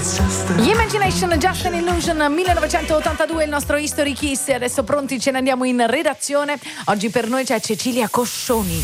Imagination, Just an Illusion, 1982, il nostro History Kiss. E adesso pronti, ce ne andiamo in redazione. Oggi per noi c'è Cecilia Coscioni.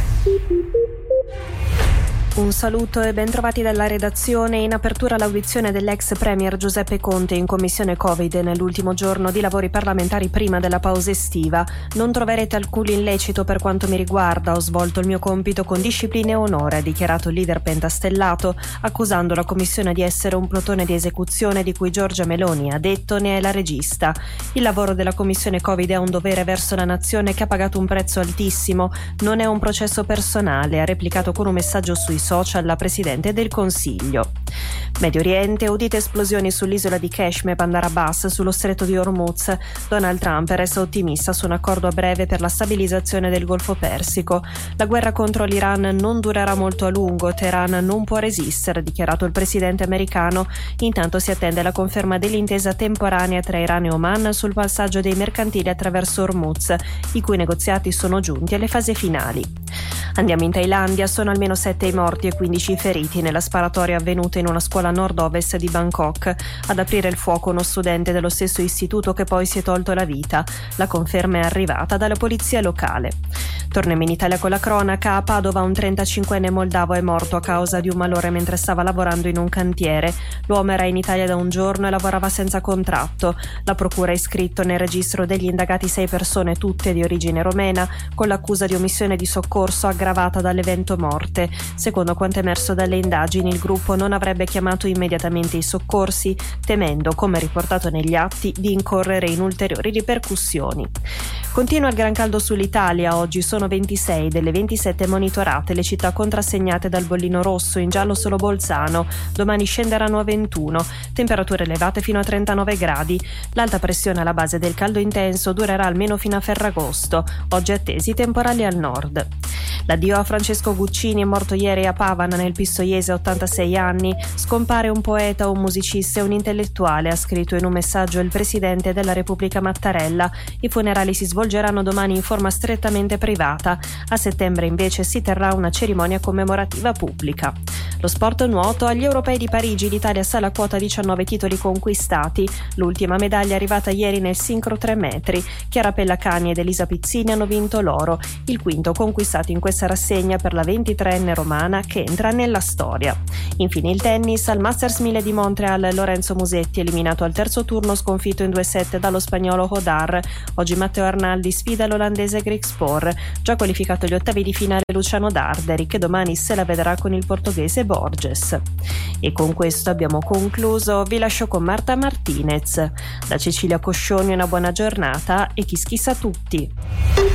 Un saluto e ben trovati dalla redazione. In apertura l'audizione dell'ex premier Giuseppe Conte in commissione Covid nell'ultimo giorno di lavori parlamentari prima della pausa estiva. Non troverete alcun illecito per quanto mi riguarda, ho svolto il mio compito con disciplina e onore, ha dichiarato il leader pentastellato, accusando la commissione di essere un plotone di esecuzione di cui Giorgia Meloni, ha detto, ne è la regista. Il lavoro della commissione Covid è un dovere verso la nazione che ha pagato un prezzo altissimo, non è un processo personale, ha replicato con un messaggio sui social la Presidente del Consiglio. Medio Oriente, udite esplosioni sull'isola di Kashmir, Bandar Abbas, sullo stretto di Hormuz. Donald Trump resta ottimista su un accordo a breve per la stabilizzazione del Golfo Persico. La guerra contro l'Iran non durerà molto a lungo, Teheran non può resistere, ha dichiarato il presidente americano. Intanto si attende la conferma dell'intesa temporanea tra Iran e Oman sul passaggio dei mercantili attraverso Hormuz, i cui negoziati sono giunti alle fasi finali. Andiamo in Thailandia, sono almeno 7 i morti e 15 i feriti nella sparatoria avvenuta in una scuola a nord-ovest di Bangkok. Ad aprire il fuoco uno studente dello stesso istituto che poi si è tolto la vita. La conferma è arrivata dalla polizia locale. Torniamo in Italia con la cronaca. A Padova un 35enne moldavo è morto a causa di un malore mentre stava lavorando in un cantiere. L'uomo era in Italia da un giorno e lavorava senza contratto. La procura ha iscritto nel registro degli indagati 6 persone, tutte di origine romena, con l'accusa di omissione di soccorso aggravata dall'evento morte. Secondo quanto emerso dalle indagini, il gruppo non avrebbe chiamato immediatamente i soccorsi, temendo, come riportato negli atti, di incorrere in ulteriori ripercussioni. Continua il gran caldo sull'Italia. Oggi sono 26 delle 27 monitorate le città contrassegnate dal bollino rosso, in giallo solo Bolzano. Domani scenderanno a 21, temperature elevate fino a 39 gradi. L'alta pressione alla base del caldo intenso durerà almeno fino a Ferragosto. Oggi attesi temporali al nord. L'addio a Francesco Guccini, morto ieri a Pavana nel Pistoiese a 86 anni. Scompare un poeta, un musicista e un intellettuale, ha scritto in un messaggio il presidente della Repubblica Mattarella. I funerali si svolgeranno domani in forma strettamente privata. A settembre invece si terrà una cerimonia commemorativa pubblica. Lo sport nuoto. Agli europei di Parigi l'Italia sale a quota 19 titoli conquistati. L'ultima medaglia è arrivata ieri nel sincro 3 metri. Chiara Pellacani ed Elisa Pizzini hanno vinto l'oro, il quinto conquistato in questa rassegna per la 23enne romana che entra nella storia. Infine il tennis. Al Masters 1000 di Montreal Lorenzo Musetti eliminato al terzo turno, sconfitto in 2 set dallo spagnolo Hodar. Oggi Matteo Arnaldi sfida l'olandese Greg Spoor. Già qualificato agli ottavi di finale Luciano Darderi, che domani se la vedrà con il portoghese Borges. E con questo abbiamo concluso. Vi lascio con Marta Martinez. Da Cecilia Coscioni una buona giornata e kiss kiss a tutti.